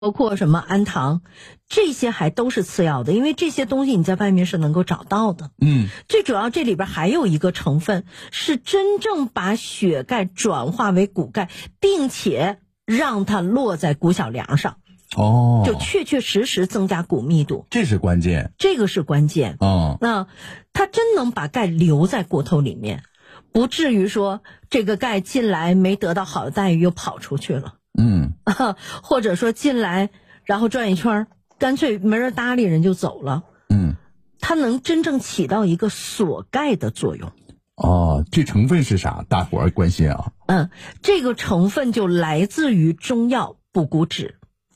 包括什么氨糖，这些还都是次要的，因为这些东西你在外面是能够找到的。最主要这里边还有一个成分是真正把血钙转化为骨钙，并且让它落在骨小梁上。就确确实实增加骨密度， 这是关键， 这个是关键。那它真能把钙留在骨头里面，不至于说这个钙进来没得到好的待遇又跑出去了。或者说进来然后转一圈干脆没人搭理人就走了。它能真正起到一个锁钙的作用。 这成分是啥？大伙儿关心啊。 这个成分就来自于中药补骨脂。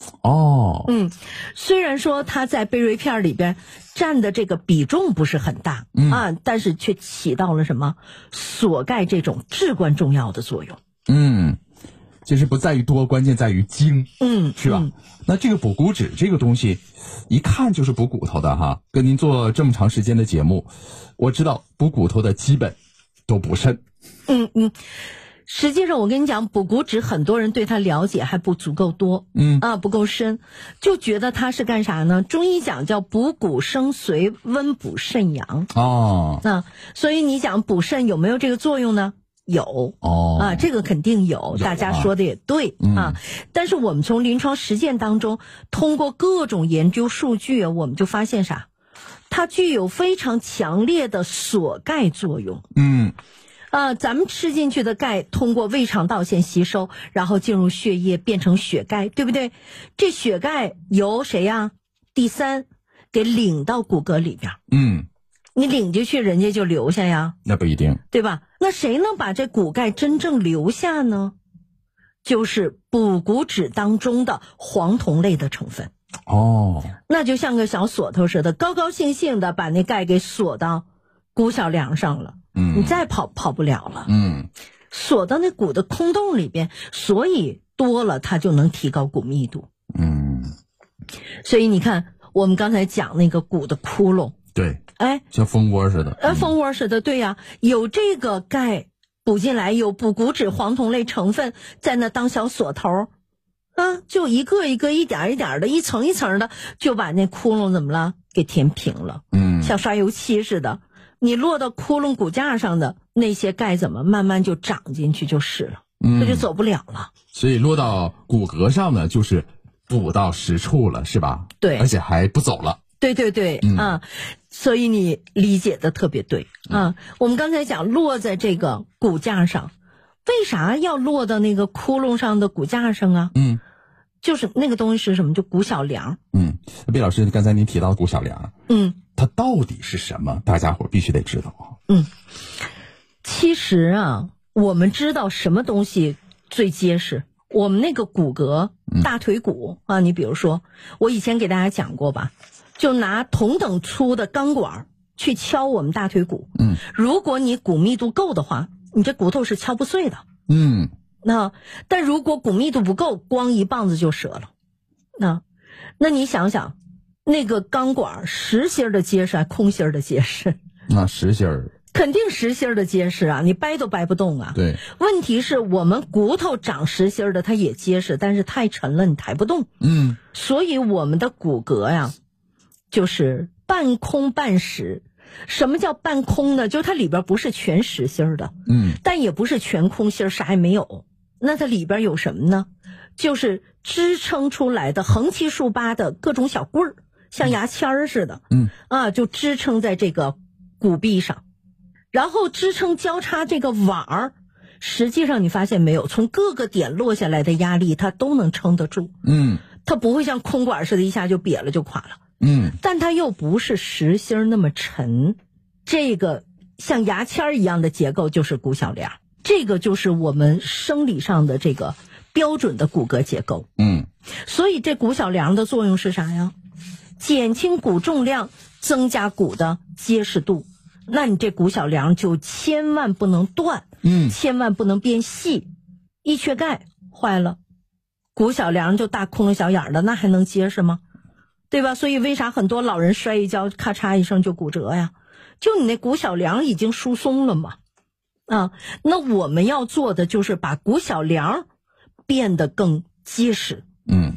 虽然说它在贝瑞片里边占的这个比重不是很大，但是却起到了什么锁钙这种至关重要的作用。 其实不在于多，关键在于精，是吧？那这个补骨脂这个东西，一看就是补骨头的哈。跟您做这么长时间的节目，我知道补骨头的基本都不甚。 实际上我跟你讲，补骨脂很多人对它了解还不足够多，不够深，就觉得它是干啥呢？中医讲叫补骨生髓，温补肾阳。所以你讲补肾有没有这个作用呢？有。这个肯定有，大家说的也对。但是我们从临床实践当中，通过各种研究数据，我们就发现啥？它具有非常强烈的锁钙作用。咱们吃进去的钙通过胃肠道先吸收，然后进入血液变成血钙，对不对？这血钙由谁呀？第三给领到骨骼里边。你领进去人家就留下呀？ 那不一定， 对吧？那谁能把这骨钙真正留下呢？就是补骨脂当中的黄酮类的成分。那就像个小锁头似的，高高兴兴的把那钙给锁到骨小梁上了。你再跑不了了。锁到那骨的空洞里边，所以多了它就能提高骨密度。所以你看我们刚才讲那个骨的窟窿， 对，像蜂窝似的。 蜂窝似的，对呀，有这个钙补进来，有补骨脂黄酮类成分在那当小锁头，就一个一个一点一点的一层一层的就把那窟窿怎么了给填平了。像刷油漆似的，你落到窟窿骨架上的那些钙怎么慢慢就长进去就是了，它就走不了了。 所以落到骨骼上呢，就是补到实处了，是吧？ 对， 而且还不走了。 对，所以你理解的特别对。我们刚才讲落在这个骨架上，为啥要落到那个窟窿上的骨架上啊？就是那个东西是什么？就骨小梁。 毕老师，刚才您提到骨小梁，它到底是什么？大家伙必须得知道。 其实我们知道什么东西最结实？我们那个骨骼，大腿骨你比如说，我以前给大家讲过吧，就拿同等粗的钢管去敲我们大腿骨。如果你骨密度够的话，你这骨头是敲不碎的。但如果骨密度不够，光一棒子就折了。那你想想，那个钢管实心的结实还空心的结实？ 那实心儿肯定实心的结实你掰都掰不动啊。 对， 问题是我们骨头长实心的，它也结实，但是太沉了，你抬不动。所以我们的骨骼就是半空半实。什么叫半空呢？就是它里边不是全实心的，但也不是全空心，啥也没有。那它里边有什么呢？就是支撑出来的横七竖八的各种小棍儿，像牙签似的。就支撑在这个骨壁上。然后支撑交叉这个网儿，实际上你发现没有，从各个点落下来的压力它都能撑得住。它不会像空管似的一下就瘪了就垮了。但它又不是实心那么沉，这个像牙签一样的结构就是骨小梁，这个就是我们生理上的这个标准的骨骼结构。所以这骨小梁的作用是啥呀？减轻骨重量，增加骨的结实度。那你这骨小梁就千万不能断，千万不能变细，一缺钙坏了，骨小梁就大窟窿小眼的，那还能结实吗？对吧？所以为啥很多老人摔一跤咔嚓一声就骨折呀？就你那骨小梁已经疏松了嘛。那我们要做的就是把骨小梁变得更结实。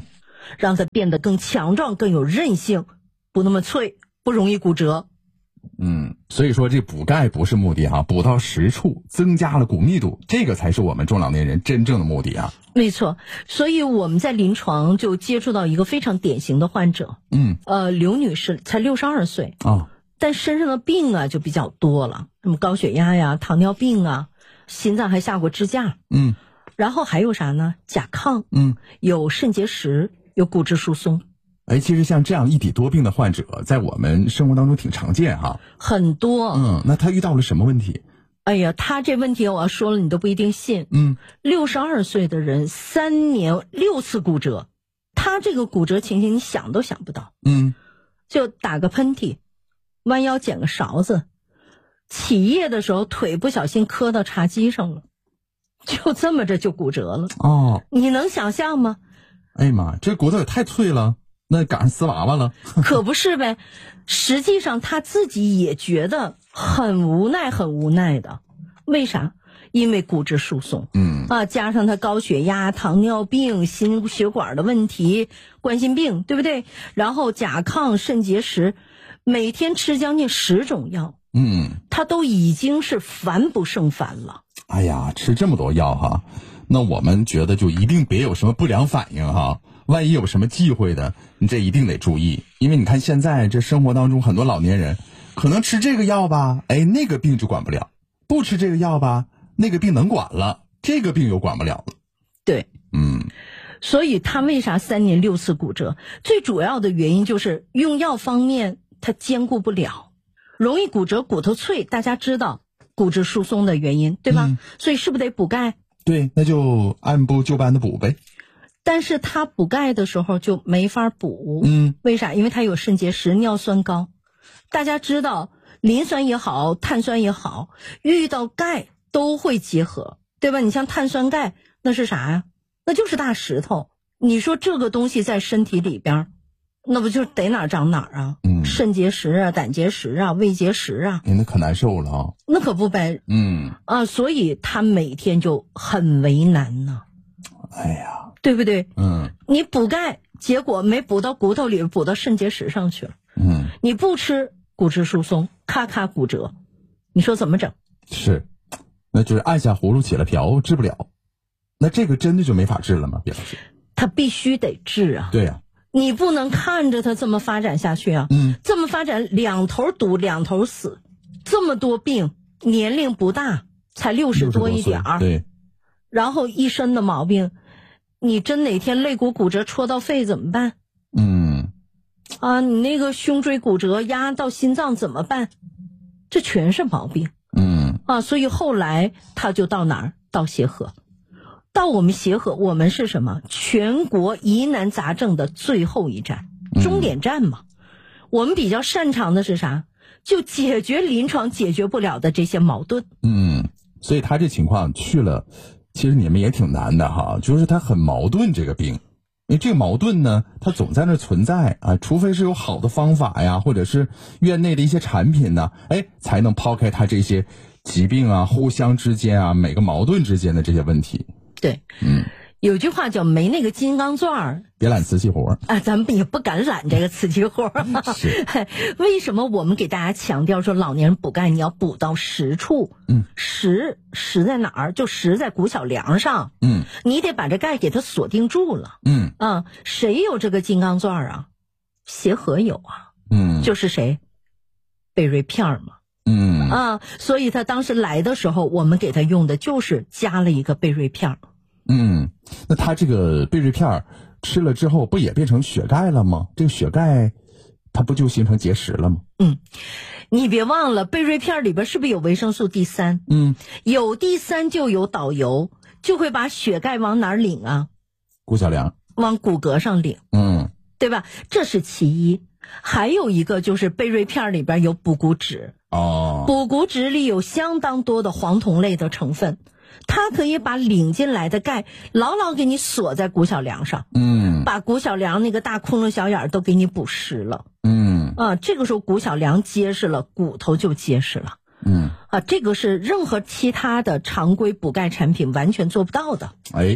让它变得更强壮、更有韧性，不那么脆，不容易骨折。 所以说这补钙不是目的哈，补到实处，增加了骨密度，这个才是我们中老年人真正的目的啊。 没错，所以我们在临床就接触到一个非常典型的患者，刘女士才62岁啊，但身上的病啊就比较多了，什么高血压呀、糖尿病啊，心脏还下过支架，然后还有啥呢？甲亢，有肾结石，有骨质疏松。 其实像这样一体多病的患者，在我们生活当中挺常见哈。 很多。 那他遇到了什么问题？ 哎呀，他这问题我要说了你都不一定信。62岁的人3年6次骨折，他这个骨折情形你想都想不到。就打个喷嚏，弯腰捡个勺子，起夜的时候腿不小心磕到茶几上了，就这么着就骨折了。你能想象吗？ 哎呀妈，这骨头也太脆了。那赶上丝娃娃了。 可不是呗，实际上他自己也觉得很无奈很无奈的。为啥？因为骨质疏松，加上他高血压、糖尿病、心血管的问题、冠心病，对不对？然后甲亢、肾结石，每天吃将近10种药，他都已经是烦不胜烦了。 哎呀，吃这么多药哈，那我们觉得就一定别有什么不良反应哈。万一有什么忌讳的，你这一定得注意，因为你看现在这生活当中很多老年人，可能吃这个药吧，那个病就管不了；不吃这个药吧，那个病能管了，这个病又管不了了。 对，所以他为啥3年6次骨折？最主要的原因就是用药方面他兼顾不了，容易骨折、骨头脆，大家知道骨质疏松的原因，对吧？所以是不是得补钙？ 对，那就按部就班的补呗。 但是他补钙的时候就没法补，为啥？因为他有肾结石、尿酸高。大家知道磷酸也好，碳酸也好，遇到钙都会结合，对吧？你像碳酸钙，那是啥呀？那就是大石头。你说这个东西在身体里边，那不就得哪儿长哪儿啊？肾结石啊、胆结石啊、胃结石啊， 那可难受了啊。 那可不呗。所以他每天就很为难呢。 哎呀， 对不对？你补钙，结果没补到骨头里，补到肾结石上去了。你不吃，骨质疏松，咔咔骨折，你说怎么整？ 是，那就是按下葫芦起了瓢，治不了。那这个真的就没法治了吗？别老师， 他必须得治啊。 对呀， 你不能看着他这么发展下去啊。这么发展，两头堵，两头死，这么多病，年龄不大，才60多一点儿。 对。 然后一身的毛病，你真哪天肋骨骨折戳到肺怎么办？你那个胸椎骨折压到心脏怎么办？这全是毛病。所以后来他就到哪儿？到协和。到我们协和，我们是什么？全国疑难杂症的最后一站，终点站嘛。我们比较擅长的是啥？就解决临床解决不了的这些矛盾。 所以他这情况去了，其实你们也挺难的哈，就是他很矛盾这个病，因为这个矛盾呢，它总在那存在啊，除非是有好的方法呀，或者是院内的一些产品呢，才能抛开它这些疾病啊、互相之间啊、每个矛盾之间的这些问题。 对，有句话叫没那个金刚钻儿， 别揽瓷器活啊，咱们也不敢揽这个瓷器活。为什么我们给大家强调说老年人补钙你要补到实处？实在哪儿？就实在骨小梁上。你得把这钙给它锁定住了。谁有这个金刚钻啊？协和有啊。就是谁？贝瑞片嘛。所以他当时来的时候，我们给他用的就是加了一个贝瑞片。 那他这个贝瑞片吃了之后，不也变成血钙了吗？这个血钙，它不就形成结石了吗？ 你别忘了，贝瑞片里边是不是有维生素 D3？有 D3就有导游，就会把血钙往哪儿领啊？ 骨小梁， 往骨骼上领。对吧？这是其一。还有一个就是贝瑞片里边有补骨脂。补骨脂里有相当多的黄酮类的成分，它可以把领进来的钙牢牢给你锁在骨小梁上，把骨小梁那个大窟窿小眼都给你补实了。这个时候骨小梁结实了，骨头就结实了。这个是任何其他的常规补钙产品完全做不到的。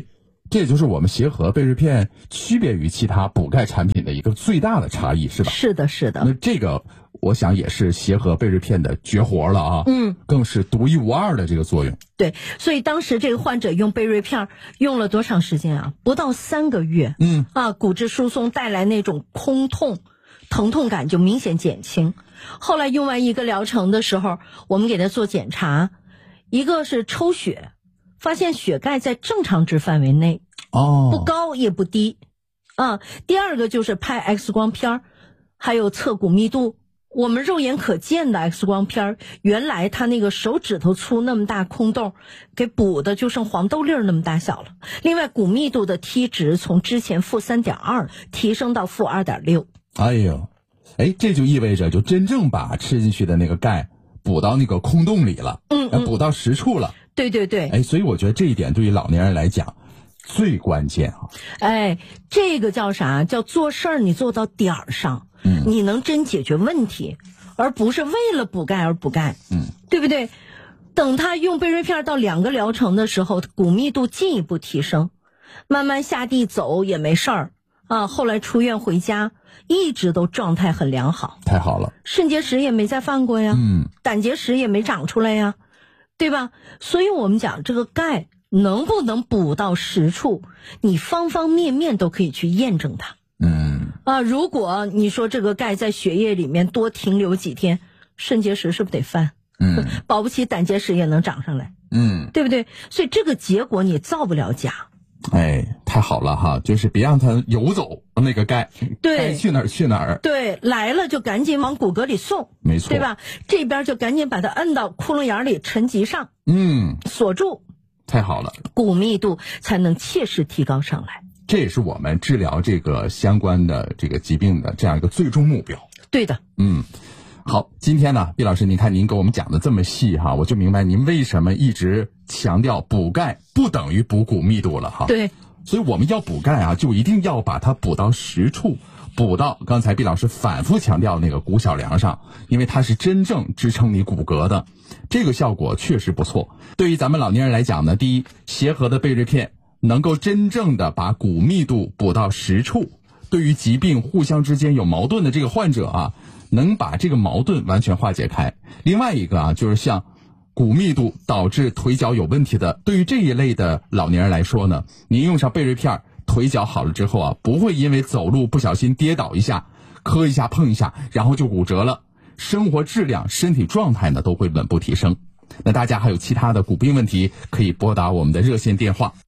这也就是我们协和贝瑞片区别于其他补钙产品的一个最大的差异，是吧？ 是的，是的。 那这个我想也是协和贝瑞片的绝活了啊，更是独一无二的这个作用。 对，所以当时这个患者用贝瑞片用了多长时间啊？不到3个月。骨质疏松带来那种空痛、疼痛感就明显减轻。后来用完1个疗程的时候，我们给他做检查，一个是抽血，发现血钙在正常值范围内，不高也不低。第二个就是拍 X 光片，还有测骨密度。我们肉眼可见的 X 光片，原来他那个手指头粗那么大空洞，给补的就剩黄豆粒那么大小了。另外骨密度的 T 值从之前-3.2提升到-2.6。 哎呦，这就意味着就真正把吃进去的那个钙补到那个空洞里了，补到实处了。 对对对。 所以我觉得这一点对于老年人来讲最关键啊。 这个叫啥？叫做事儿你做到点儿上，你能真解决问题，而不是为了补钙而补钙，对不对？等他用贝瑞片到2个疗程的时候，骨密度进一步提升，慢慢下地走也没事儿啊。后来出院回家，一直都状态很良好。 太好了， 肾结石也没再犯过呀，胆结石也没长出来呀，对吧？所以我们讲这个钙能不能补到实处，你方方面面都可以去验证它。如果你说这个钙在血液里面多停留几天，肾结石是不是得犯？保不齐胆结石也能长上来，对不对？所以这个结果你造不了假。 太好了哈，就是别让它游走那个钙， 对， 该去哪儿去哪儿。 对，来了就赶紧往骨骼里送， 没错， 对吧？这边就赶紧把它摁到窟窿眼里沉积上，锁住， 太好了， 骨密度才能切实提高上来。 这也是我们治疗这个相关的这个疾病的这样一个最终目标。 对的。 好，今天呢，毕老师，您看您给我们讲的这么细哈，我就明白您为什么一直强调补钙不等于补骨密度了哈。 对， 所以我们要补钙啊，就一定要把它补到实处，补到刚才毕老师反复强调那个骨小梁上，因为它是真正支撑你骨骼的，这个效果确实不错。对于咱们老年人来讲呢，第一，协和的贝瑞片能够真正的把骨密度补到实处，对于疾病互相之间有矛盾的这个患者啊，能把这个矛盾完全化解开。另外一个啊，就是像骨密度导致腿脚有问题的，对于这一类的老年人来说呢，您用上贝瑞片，腿脚好了之后啊，不会因为走路不小心跌倒一下、磕一下、碰一下，然后就骨折了，生活质量、身体状态呢都会稳步提升。那大家还有其他的骨病问题，可以拨打我们的热线电话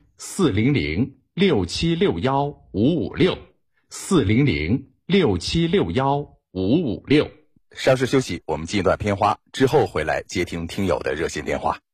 400-6761-556，400-6761-556。稍事休息，我们进一段片花，之后回来接听听友的热线电话。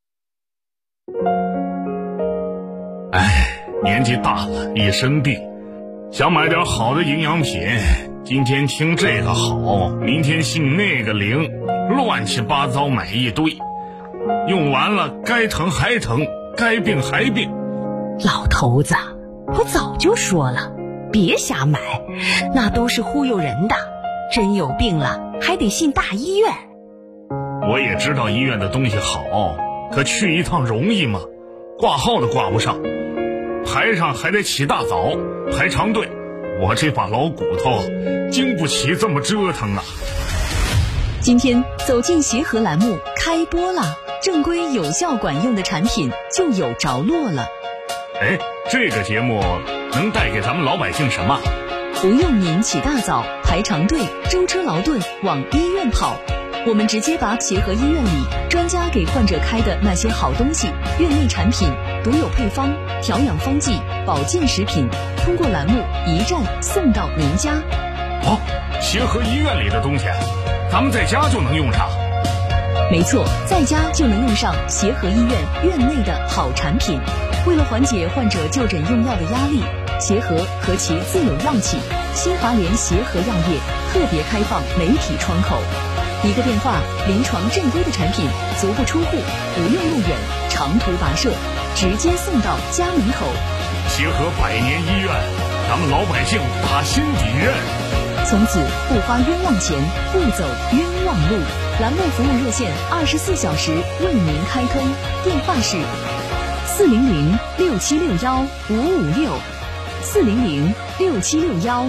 年纪大了，一生病，想买点好的营养品，今天听这个好，明天信那个灵，乱七八糟买一堆，用完了该疼还疼，该病还病。 老头子，我早就说了，别瞎买，那都是忽悠人的，真有病了还得信大医院。 我也知道医院的东西好，可去一趟容易吗？挂号都挂不上，排上还得起大早，排长队，我这把老骨头经不起这么折腾啊。 今天走进协和栏目开播了，正规有效管用的产品就有着落了。 这个节目能带给咱们老百姓什么？ 不用您起大早排长队舟车劳顿往医院跑，我们直接把协和医院里专家给患者开的那些好东西、院内产品、独有配方、调养方剂、保健食品，通过栏目一站送到您家。 协和医院里的东西咱们在家就能用上。 没错，在家就能用上协和医院院内的好产品。为了缓解患者就诊用药的压力，协和和其自有药企新华联协和药业特别开放媒体窗口，一个电话，临床正规的产品足不出户，不用路远长途跋涉，直接送到家门口。 协和100年医院，咱们老百姓打心底认。 从此不花冤枉钱，不走冤枉路。栏目服务热线24小时为您开通，电话是 400-6761-556，400-6761